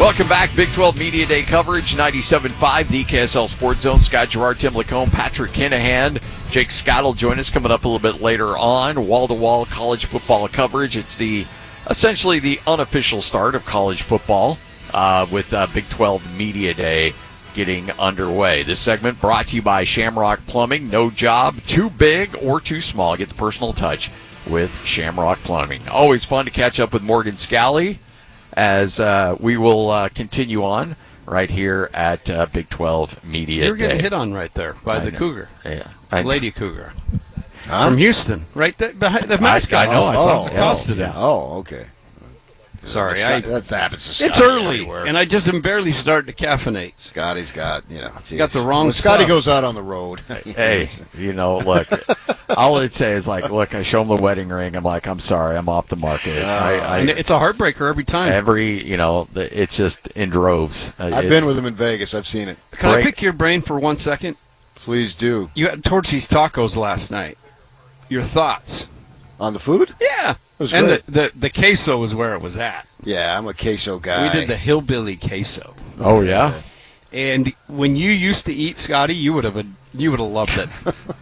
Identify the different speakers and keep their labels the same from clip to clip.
Speaker 1: Welcome back. Big 12 Media Day coverage, 97.5, the KSL Sports Zone. Scott Gerard, Tim Lacombe, Patrick Kinahan. Jake Scott will join us coming up a little bit later on. Wall-to-wall college football coverage. It's essentially the unofficial start of college football with Big 12 Media Day getting underway. This segment brought to you by Shamrock Plumbing. No job too big or too small. Get the personal touch with Shamrock Plumbing. Always fun to catch up with Morgan Scally as we will continue on right here at Big 12 Media Day.
Speaker 2: You're getting hit on right there by the Cougar.
Speaker 1: Yeah.
Speaker 2: Lady Cougar. From Houston. Right there, behind the mascot.
Speaker 1: I know. I saw it.
Speaker 2: Costed him.
Speaker 3: Oh, okay.
Speaker 2: Sorry.
Speaker 3: That happens to Scotty
Speaker 2: it's early,
Speaker 3: everywhere.
Speaker 2: and I just am barely starting to caffeinate.
Speaker 3: Scotty's got,
Speaker 2: got the wrong
Speaker 3: when Scotty
Speaker 2: stuff.
Speaker 3: goes out on the road.
Speaker 1: Hey, look, all I'd say is, look, I show him the wedding ring. I'm like, I'm sorry, I'm off the market.
Speaker 2: And it's a heartbreaker every time.
Speaker 1: It's just in droves.
Speaker 3: I've been with him in Vegas. I've seen it.
Speaker 2: Can I pick your brain for 1 second?
Speaker 3: Please do.
Speaker 2: You had Torchy's tacos last night. Your thoughts?
Speaker 3: On the food?
Speaker 2: Yeah.
Speaker 3: It was
Speaker 2: and
Speaker 3: great.
Speaker 2: the queso was where it was at.
Speaker 3: Yeah, I'm a queso guy.
Speaker 2: We did the hillbilly queso.
Speaker 1: Oh, yeah?
Speaker 2: And when you used to eat, Scotty, you would have loved it.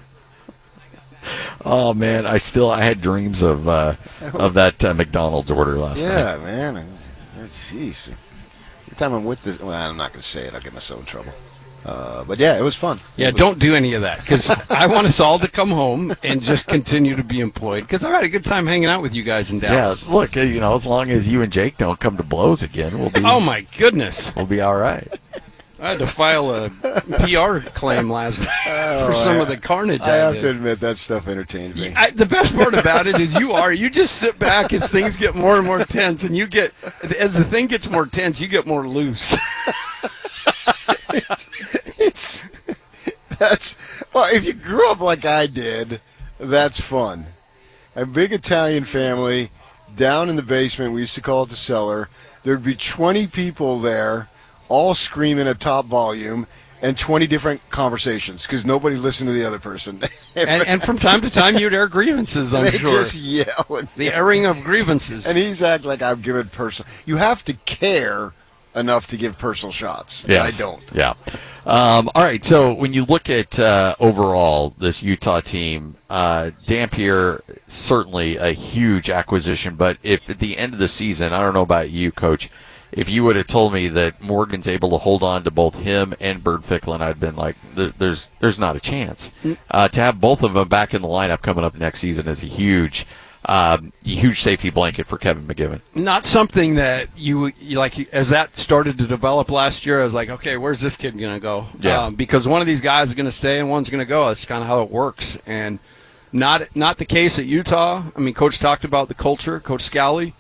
Speaker 1: Oh, man, I had dreams of that McDonald's order last night.
Speaker 3: Yeah, man. Jeez. Every time I'm with this, well, I'm not going to say it. I'll get myself in trouble. But yeah, it was fun.
Speaker 2: Yeah, don't do any of that, because I want us all to come home and just continue to be employed, because I've had a good time hanging out with you guys in Dallas.
Speaker 1: Yeah, look, as long as you and Jake don't come to blows again, we'll be.
Speaker 2: Oh my goodness,
Speaker 1: we'll be all right.
Speaker 2: I had to file a PR claim last night for some of the carnage.
Speaker 3: I have to admit that stuff entertained me.
Speaker 2: The best part about it is you just sit back as things get more and more tense, and as the thing gets more tense, you get more loose.
Speaker 3: If you grew up like I did, that's fun. A big Italian family down in the basement. We used to call it the cellar. There'd be 20 people there, all screaming at top volume, and 20 different conversations because nobody listened to the other person.
Speaker 2: and from time to time, you'd air grievances. I'm
Speaker 3: they
Speaker 2: sure.
Speaker 3: Just yell.
Speaker 2: The airing of grievances.
Speaker 3: And he's acting like I'm giving personal. You have to care enough to give personal shots.
Speaker 1: Yes.
Speaker 3: I don't.
Speaker 1: Yeah. All right. So when you look at overall this Utah team, Dampier certainly a huge acquisition. But if at the end of the season, I don't know about you, Coach, if you would have told me that Morgan's able to hold on to both him and Bird Ficklin, I'd been like, there's not a chance. To have both of them back in the lineup coming up next season is a huge safety blanket for Kevin McGiven.
Speaker 2: Not something that you like. As that started to develop last year, I was like, okay, where's this kid going to go?
Speaker 1: Yeah.
Speaker 2: Because one of these guys is going to stay and one's going to go. That's kind of how it works. And not the case at Utah. I mean, Coach talked about the culture, Coach Scally.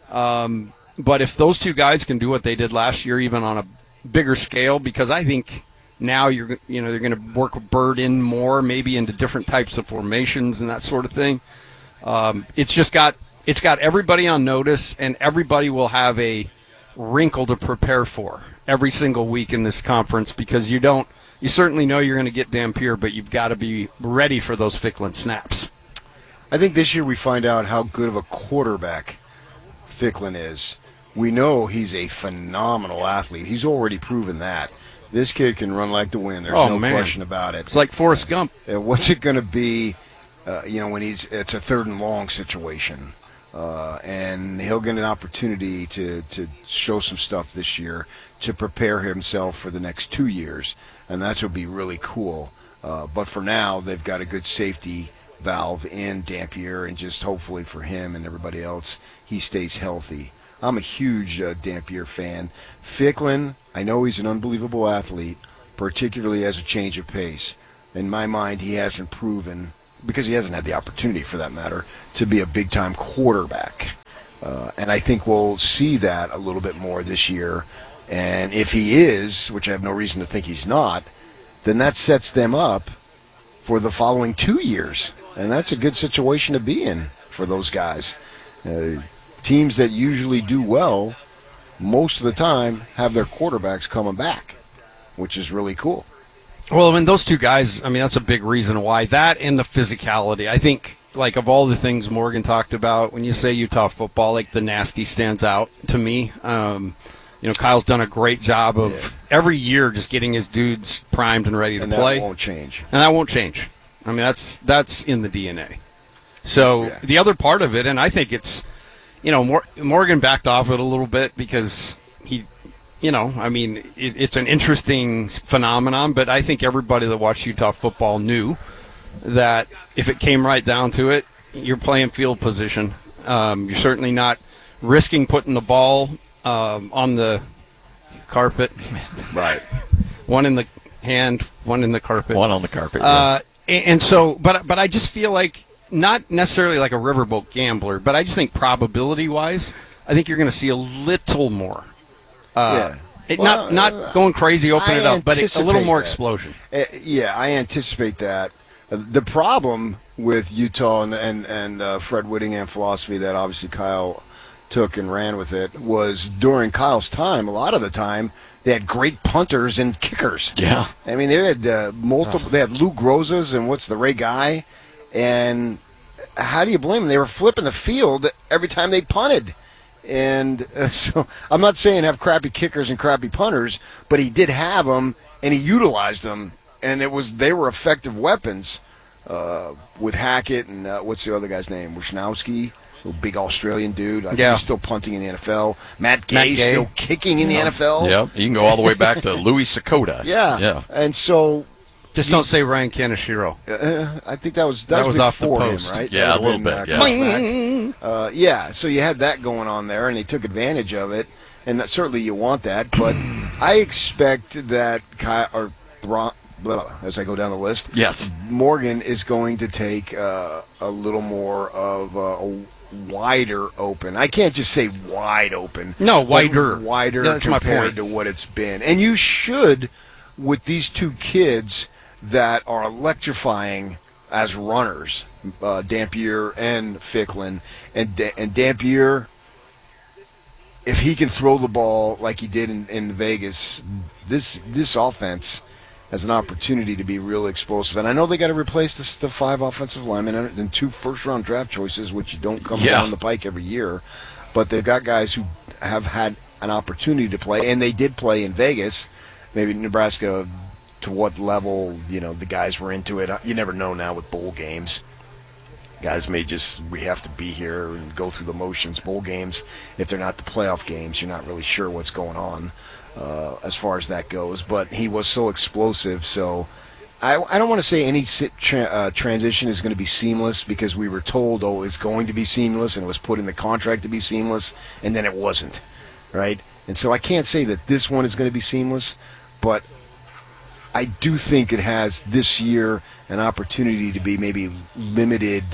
Speaker 2: But if those two guys can do what they did last year, even on a bigger scale, because I think now they're going to work Bird in more, maybe into different types of formations and that sort of thing. It's got everybody on notice, and everybody will have a wrinkle to prepare for every single week in this conference, because you certainly know you're going to get Dampier, but you've got to be ready for those Ficklin snaps.
Speaker 3: I think this year we find out how good of a quarterback Ficklin is. We know he's a phenomenal athlete. He's already proven that. This kid can run like the wind. There's no question about it.
Speaker 2: It's like Forrest Gump.
Speaker 3: What's it going to be? When it's a third and long situation, and he'll get an opportunity to show some stuff this year to prepare himself for the next 2 years, and that's what would be really cool. But for now, they've got a good safety valve in Dampier, and just hopefully for him and everybody else, he stays healthy. I'm a huge Dampier fan. Ficklin, I know he's an unbelievable athlete, particularly as a change of pace. In my mind, he hasn't proven, because he hasn't had the opportunity for that matter, to be a big-time quarterback. And I think we'll see that a little bit more this year. And if he is, which I have no reason to think he's not, then that sets them up for the following 2 years. And that's a good situation to be in for those guys. Teams that usually do well, most of the time, have their quarterbacks coming back, which is really cool.
Speaker 2: Well, I mean, those two guys, I mean, that's a big reason why. That and the physicality. I think, like, of all the things Morgan talked about, when you say Utah football, like, the nasty stands out to me. Kyle's done a great job of every year just getting his dudes primed and ready to play.
Speaker 3: And that won't change.
Speaker 2: And that won't change. I mean, that's in the DNA. So the other part of it, and I think it's, Morgan backed off it a little bit because he, it's an interesting phenomenon, but I think everybody that watched Utah football knew that if it came right down to it, you're playing field position. You're certainly not risking putting the ball on the carpet.
Speaker 3: Right.
Speaker 2: One in the hand, one in the carpet.
Speaker 1: One on the carpet.
Speaker 2: And so, but I just feel like, not necessarily like a riverboat gambler, but I just think probability-wise, I think you're going to see a little more. Not going crazy, open it up, but a little more explosion.
Speaker 3: I anticipate that. The problem with Utah and Fred Whittingham philosophy that obviously Kyle took and ran with it was during Kyle's time, a lot of the time, they had great punters and kickers.
Speaker 1: Yeah.
Speaker 3: I mean, they had multiple. They had Lou Grozas and what's the Ray Guy, and how do you blame them? They were flipping the field every time they punted. And so I'm not saying have crappy kickers and crappy punters, but he did have them, and he utilized them, and they were effective weapons with Hackett and what's the other guy's name? Wisnowski, a big Australian dude. I think he's still punting in the NFL. Matt Gay still kicking in the NFL.
Speaker 1: Yeah, you can go all the way back to Louis Sakota.
Speaker 3: Yeah. And so...
Speaker 2: Just don't say Ryan Kaneshiro.
Speaker 3: I think that was
Speaker 2: off the
Speaker 3: before
Speaker 2: post.
Speaker 3: him, right?
Speaker 1: Yeah, a little bit.
Speaker 3: So you had that going on there, and they took advantage of it, and certainly you want that. But I expect that as I go down the list,
Speaker 1: yes,
Speaker 3: Morgan is going to take a little more of a wider open. I can't just say wide open.
Speaker 2: No, wider.
Speaker 3: Wider compared to what it's been. And you should, with these two kids that are electrifying as runners, Dampier and Ficklin. And Dampier, if he can throw the ball like he did in Vegas, this offense has an opportunity to be really explosive. And I know they got to replace the 5 offensive linemen and 2 first-round draft choices, which you don't come down the pike every year. But they've got guys who have had an opportunity to play, and they did play in Vegas. Maybe Nebraska, to what level, the guys were into it. You never know now with bowl games. Guys may we have to be here and go through the motions. Bowl games, if they're not the playoff games, you're not really sure what's going on as far as that goes. But he was so explosive, so I don't want to say any transition is going to be seamless, because we were told, it's going to be seamless, and it was put in the contract to be seamless, and then it wasn't, right? And so I can't say that this one is going to be seamless, but I do think it has this year an opportunity to be maybe limited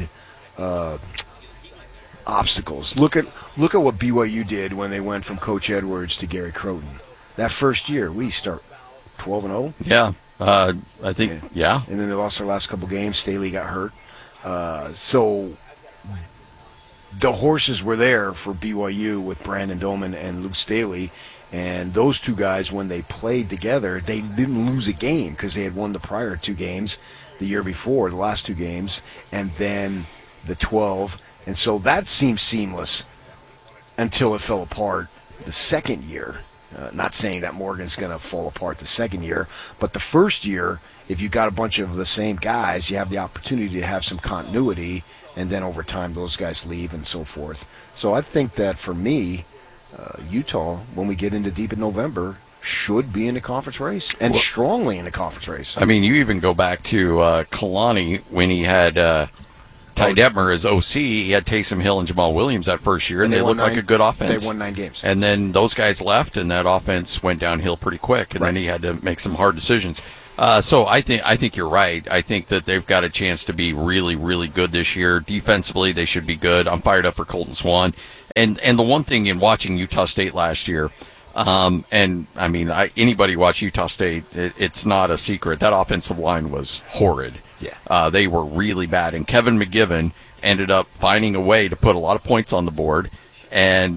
Speaker 3: obstacles. Look at what BYU did when they went from Coach Edwards to Gary Croton. That first year, we start 12-0.
Speaker 1: Yeah, I think, yeah.
Speaker 3: And then they lost their last couple games. Staley got hurt. So the horses were there for BYU with Brandon Doman and Luke Staley. And those two guys, when they played together, they didn't lose a game because they had won the prior 2 games the year before, the last 2 games, and then the 12. And so that seemed seamless until it fell apart the second year. Not saying that Morgan's going to fall apart the second year, but the first year, if you got a bunch of the same guys, you have the opportunity to have some continuity, and then over time those guys leave and so forth. So I think that for me, Utah, when we get into deep in November, should be in the conference race, and strongly in the conference race.
Speaker 1: I mean, you even go back to Kalani when he had Ty Detmer as OC. He had Taysom Hill and Jamal Williams that first year, and they looked like a good offense.
Speaker 3: They won 9 games.
Speaker 1: And then those guys left, and that offense went downhill pretty quick, and then he had to make some hard decisions. So I think you're right. I think that they've got a chance to be really, really good this year. Defensively, they should be good. I'm fired up for Colton Swan. And the one thing in watching Utah State last year, and I mean, anybody watch Utah State, it's not a secret. That offensive line was horrid.
Speaker 3: Yeah.
Speaker 1: They were really bad. And Kevin McGiven ended up finding a way to put a lot of points on the board and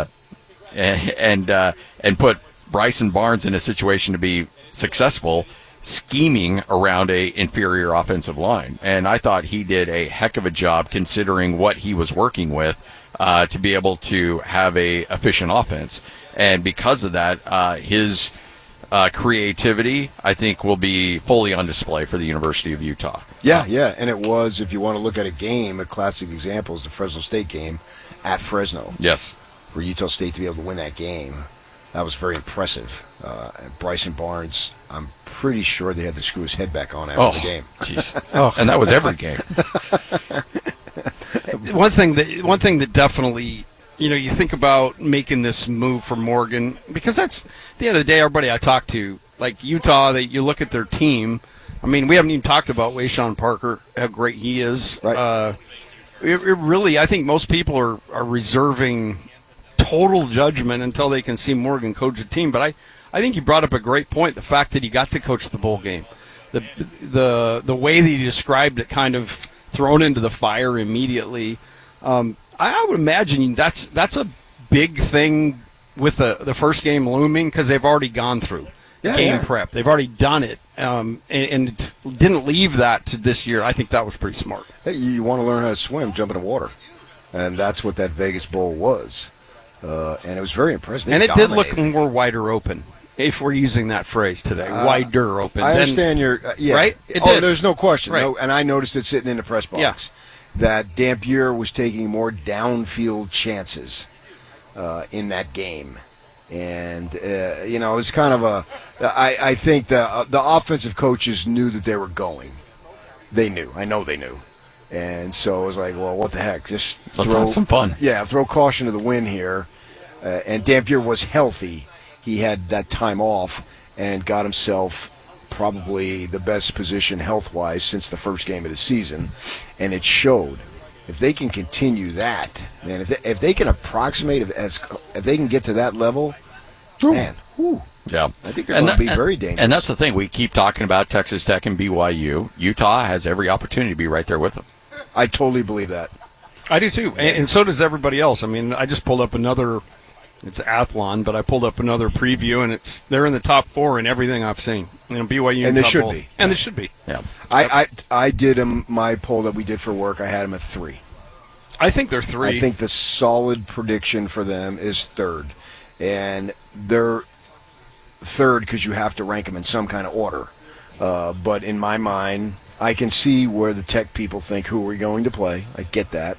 Speaker 1: put Bryson Barnes in a situation to be successful, scheming around a inferior offensive line. And I thought he did a heck of a job considering what he was working with. to be able to have a efficient offense. And because of that, his creativity, I think, will be fully on display for the University of Utah.
Speaker 3: Yeah, and it was, if you want to look at a classic example is the Fresno State game at Fresno.
Speaker 1: Yes.
Speaker 3: For Utah State to be able to win that game, that was very impressive. Bryson Barnes, I'm pretty sure they had to screw his head back on after the game.
Speaker 1: Jeez. And that was every game.
Speaker 2: One thing that definitely, you think about making this move for Morgan, because that's, at the end of the day, everybody I talk to, like Utah, you look at their team. I mean, we haven't even talked about Wayshawn Parker, how great he is.
Speaker 3: Right.
Speaker 2: It really, I think most people are reserving total judgment until they can see Morgan coach a team. But I think you brought up a great point, the fact that he got to coach the bowl game. The way that he described it, kind of thrown into the fire immediately. I would imagine that's a big thing with the first game looming, because they've already gone through game prep. They've already done it, and didn't leave that to this year. I think that was pretty smart.
Speaker 3: Hey, you want to learn how to swim, jump in the water. And that's what that Vegas Bowl was. And it was very impressive.
Speaker 2: And it did look more wider open, if we're using that phrase today, wider open.
Speaker 3: I understand your
Speaker 2: right? It did.
Speaker 3: There's no question.
Speaker 2: Right.
Speaker 3: No, and I noticed it sitting in the press box that Dampier was taking more downfield chances in that game. And, it was kind of I think the offensive coaches knew that they were going. They knew. I know they knew. And so it was like, well, what the heck? Just
Speaker 1: Let's have some fun.
Speaker 3: Yeah, throw caution to the wind here. And Dampier was healthy. He had that time off and got himself probably the best position health-wise since the first game of the season, and it showed. If they can continue that, man, if they can approximate, if they can get to that level, man, whew,
Speaker 1: yeah,
Speaker 3: I think they're going to be very dangerous.
Speaker 1: And that's the thing. We keep talking about Texas Tech and BYU. Utah has every opportunity to be right there with them.
Speaker 3: I totally believe that.
Speaker 2: I do too, and so does everybody else. I mean, I just pulled up another. It's Athlon, but I pulled up another preview, and they're in the top 4 in everything I've seen. BYU,
Speaker 3: and they should be.
Speaker 2: And they should be.
Speaker 1: Yeah.
Speaker 3: I did my poll that we did for work. I had them at 3.
Speaker 2: I think they're 3.
Speaker 3: I think the solid prediction for them is 3rd, and they're 3rd because you have to rank them in some kind of order. But in my mind, I can see where the Tech people think, who are we going to play? I get that.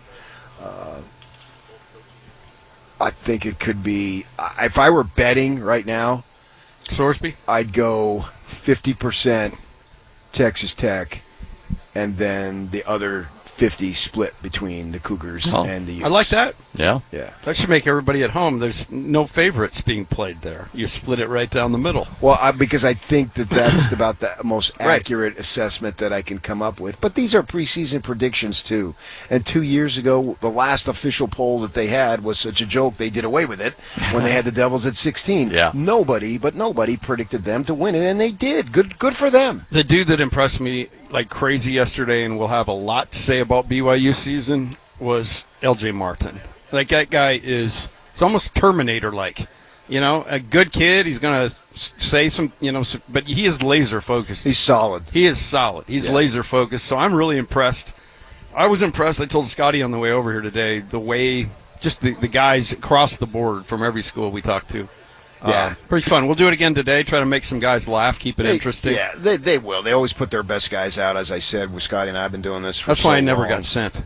Speaker 3: I think it could be, if I were betting right now,
Speaker 2: Sorsby,
Speaker 3: I'd go 50% Texas Tech, and then the other 50 split between the Cougars and the Utes.
Speaker 2: I like that.
Speaker 1: Yeah.
Speaker 2: That should make everybody at home. There's no favorites being played there. You split it right down the middle.
Speaker 3: Well, because I think that's about the most accurate assessment that I can come up with. But these are preseason predictions, too. And 2 years ago, the last official poll that they had was such a joke, they did away with it when they had the Devils at 16.
Speaker 1: Yeah.
Speaker 3: Nobody predicted them to win it, and they did. Good for them.
Speaker 2: The dude that impressed me like crazy yesterday, and will have a lot to say about BYU season, was LJ Martin. Like, that guy it's almost Terminator-like. A good kid. He's going to say some, but he is laser-focused.
Speaker 3: He's solid.
Speaker 2: He is solid. He's laser-focused. So I'm really impressed. I was impressed. I told Scotty on the way over here today, the way just the guys across the board from every school we talked to.
Speaker 3: Yeah.
Speaker 2: Pretty fun. We'll do it again today. Try to make some guys laugh, keep it interesting.
Speaker 3: Yeah, they will. They always put their best guys out, as I said. With Scotty and I have been doing this for
Speaker 2: That's
Speaker 3: so
Speaker 2: why I never
Speaker 3: long.
Speaker 2: got sent.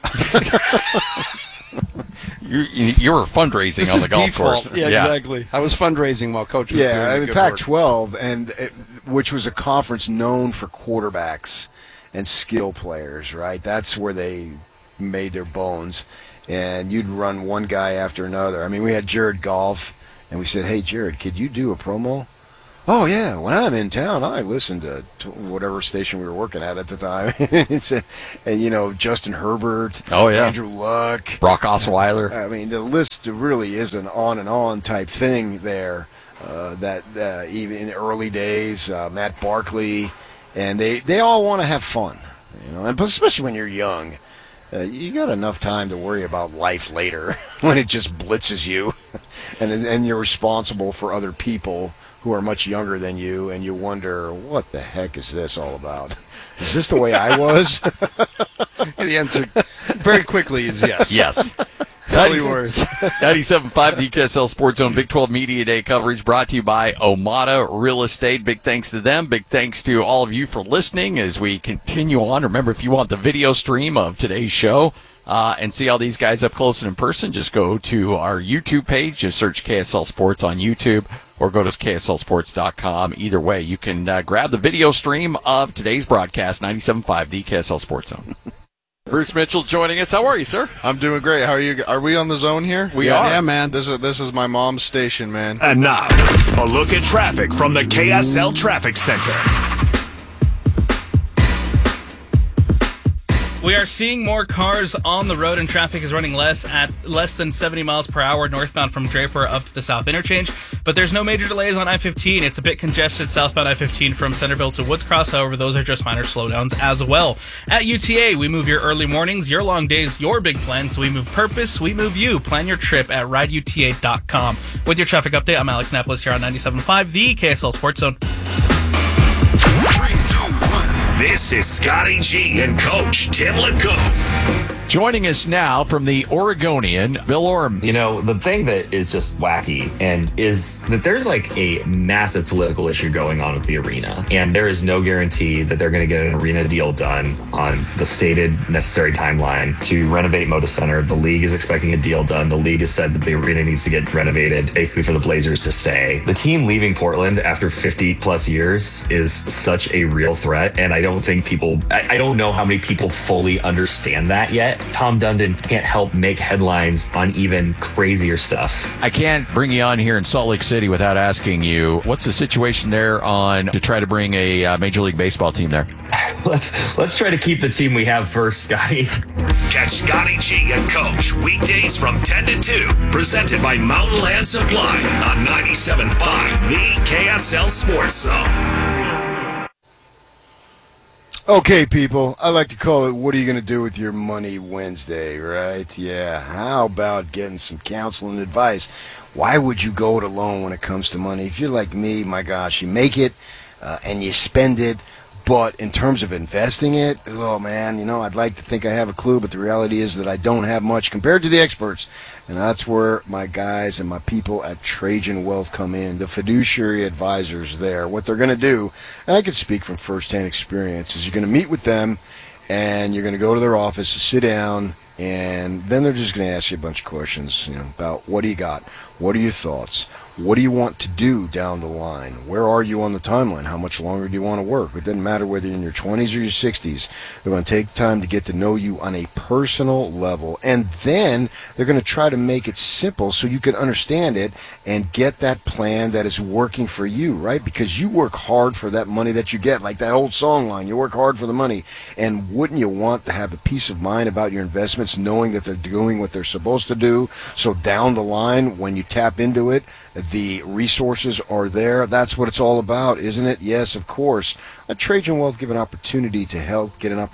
Speaker 1: You were fundraising
Speaker 2: This
Speaker 1: on
Speaker 2: is
Speaker 1: the golf
Speaker 2: default.
Speaker 1: course.
Speaker 2: Yeah, exactly. I was fundraising while Coach was doing
Speaker 3: I mean,
Speaker 2: good work.
Speaker 3: Pac-12, which was a conference known for quarterbacks and skill players, right? That's where they made their bones. And you'd run one guy after another. I mean, we had Jared Goff, and we said, hey, Jared, could you do a promo? Oh, yeah, when I'm in town, I listen to whatever station we were working at the time. And, Justin Herbert,
Speaker 1: Oh, yeah.
Speaker 3: Andrew Luck.
Speaker 1: Brock Osweiler.
Speaker 3: I mean, the list really is an on and on type thing there. That even in the early days, Matt Barkley, and they all want to have fun, and especially when you're young. You got enough time to worry about life later when it just blitzes you, and you're responsible for other people who are much younger than you, and you wonder, what the heck is this all about? Is this the way I was?
Speaker 2: The answer very quickly is yes.
Speaker 1: Yes.
Speaker 2: Probably worse.
Speaker 1: 97.5, the KSL Sports Zone Big 12 Media Day coverage brought to you by Omada Real Estate. Big thanks to them. Big thanks to all of you for listening as we continue on. Remember, if you want the video stream of today's show and see all these guys up close and in person, just go to our YouTube page. Just search KSL Sports on YouTube or go to KSLSports.com. Either way, you can grab the video stream of today's broadcast, 97.5, the KSL Sports Zone. Bruce Mitchell joining us. How are you, sir?
Speaker 4: I'm doing great. How are you? Are we on the zone here?
Speaker 1: We are.
Speaker 2: Yeah, man.
Speaker 4: This is my mom's station, man.
Speaker 5: And now, a look at traffic from the KSL Traffic Center.
Speaker 6: We are seeing more cars on the road, and traffic is running less than 70 miles per hour northbound from Draper up to the South Interchange. But there's no major delays on I-15. It's a bit congested southbound I-15 from Centerville to Woods Cross. However, those are just minor slowdowns as well. At UTA, we move your early mornings, your long days, your big plans. We move purpose, we move you. Plan your trip at rideuta.com. With your traffic update, I'm Alex Napolis here on 97.5, the KSL Sports Zone.
Speaker 5: This is Scotty G and Coach Tim LeComb.
Speaker 1: Joining us now from the Oregonian, Bill Orm.
Speaker 7: You know, the thing that is just wacky and is that there's like a massive political issue going on with the arena, and there is no guarantee that they're going to get an arena deal done on the stated necessary timeline to renovate Moda Center. The league is expecting a deal done. The league has said that the arena needs to get renovated, basically for the Blazers to stay. The team leaving Portland after 50 plus years is such a real threat, and I don't think I don't know how many people fully understand that yet. Tom Dundon can't help make headlines on even crazier stuff.
Speaker 1: I can't bring you on here in Salt Lake City without asking you, what's the situation there to try to bring a Major League Baseball team there?
Speaker 7: Let's try to keep the team we have first, Scotty.
Speaker 5: Catch Scotty G and Coach weekdays from 10 to 2, presented by Mountain Land Supply on 97.5, the KSL Sports Zone.
Speaker 3: Okay, people, I like to call it, what are you going to do with your money Wednesday, right? Yeah, how about getting some counsel and advice? Why would you go it alone when it comes to money? If you're like me, my gosh, you make it and you spend it, but in terms of investing it, oh man, I'd like to think I have a clue, but the reality is that I don't have much compared to the experts. And that's where my guys and my people at Trajan Wealth come in, the fiduciary advisors there. What they're going to do, and I can speak from firsthand experience, is you're going to meet with them and you're going to go to their office, sit down, and then they're just going to ask you a bunch of questions, about what do you got? What are your thoughts? What do you want to do down the line? Where are you on the timeline? How much longer do you want to work? It doesn't matter whether you're in your 20s or your 60s. They're going to take the time to get to know you on a personal level. And then they're going to try to make it simple so you can understand it and get that plan that is working for you, right? Because you work hard for that money that you get, like that old song line, you work hard for the money. And wouldn't you want to have the peace of mind about your investments, knowing that they're doing what they're supposed to do? So down the line, when you tap into it, the resources are there. That's what it's all about, isn't it? Yes, of course. Let Trajan Wealth get an opportunity to help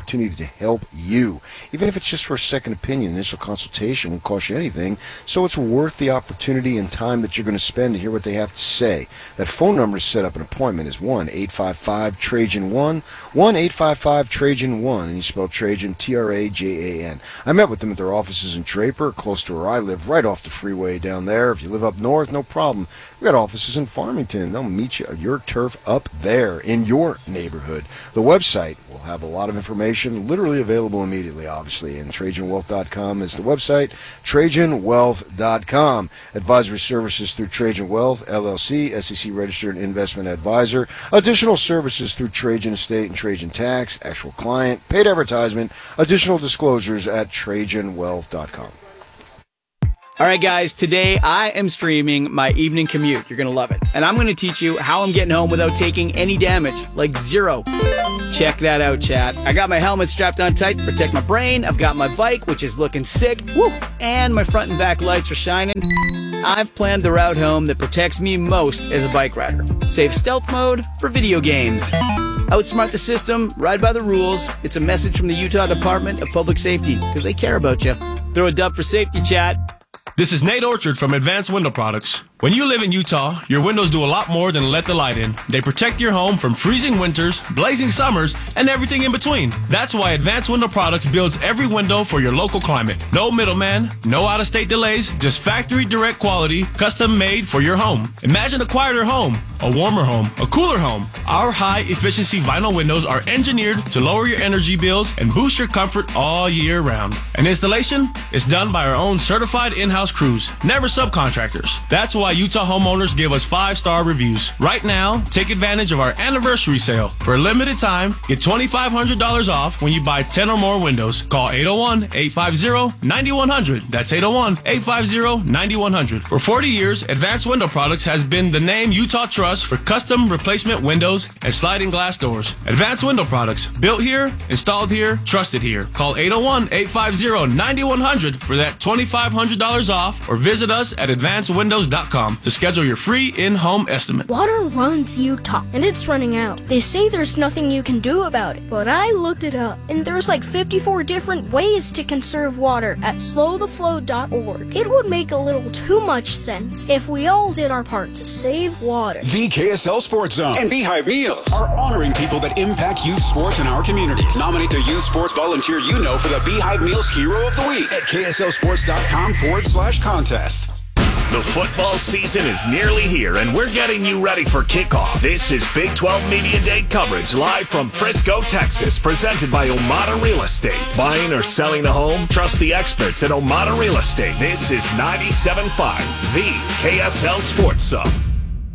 Speaker 3: you. Even if it's just for a second opinion, initial consultation won't cost you anything. So it's worth the opportunity and time that you're going to spend to hear what they have to say. That phone number to set up an appointment is 1-855-TRAJAN-1, 1-855-TRAJAN-1, and you spell Trajan, Trajan. I met with them at their offices in Draper, close to where I live, right off the freeway down there. If you live up north, no problem. We got offices in Farmington. They'll meet you at your turf up there in your neighborhood. The website will have a lot of information literally available immediately, obviously, and TrajanWealth.com is the website, TrajanWealth.com. Advisory services through Trajan Wealth, LLC, SEC registered investment advisor. Additional services through Trajan Estate and Trajan Tax, actual client, paid advertisement, additional disclosures at TrajanWealth.com.
Speaker 8: All right, guys, today I am streaming my evening commute. You're going to love it. And I'm going to teach you how I'm getting home without taking any damage, like zero. Check that out, chat. I got my helmet strapped on tight to protect my brain. I've got my bike, which is looking sick. Woo! And my front and back lights are shining. I've planned the route home that protects me most as a bike rider. Save stealth mode for video games. Outsmart the system, ride by the rules. It's a message from the Utah Department of Public Safety, because they care about you. Throw a dub for safety, chat.
Speaker 9: This is Nate Orchard from Advanced Window Products. When you live in Utah, your windows do a lot more than let the light in. They protect your home from freezing winters, blazing summers, and everything in between. That's why Advanced Window Products builds every window for your local climate. No middleman, no out-of-state delays, just factory direct quality, custom made for your home. Imagine a quieter home, a warmer home, a cooler home. Our high-efficiency vinyl windows are engineered to lower your energy bills and boost your comfort all year round. And installation is done by our own certified in-house crews, never subcontractors. That's why Utah homeowners give us 5-star reviews. Right now, take advantage of our anniversary sale. For a limited time, get $2,500 off when you buy 10 or more windows. Call 801-850-9100. That's 801-850-9100. For 40 years, Advanced Window Products has been the name Utah trusts for custom replacement windows and sliding glass doors. Advanced Window Products, built here, installed here, trusted here. Call 801-850-9100 for that $2,500 off, or visit us at advancedwindows.com to schedule your free in-home estimate.
Speaker 10: Water runs Utah, and it's running out. They say there's nothing you can do about it, but I looked it up, and there's like 54 different ways to conserve water at slowtheflow.org. It would make a little too much sense if we all did our part to save water.
Speaker 11: The KSL Sports Zone and Beehive Meals are honoring people that impact youth sports in our communities. Nominate the youth sports volunteer you know for the Beehive Meals Hero of the Week at KSLSports.com/contest.
Speaker 5: The football season is nearly here, and we're getting you ready for kickoff. This is Big 12 Media Day coverage live from Frisco, Texas, presented by Omada Real Estate. Buying or selling a home? Trust the experts at Omada Real Estate. This is 97.5, the KSL Sports Zone.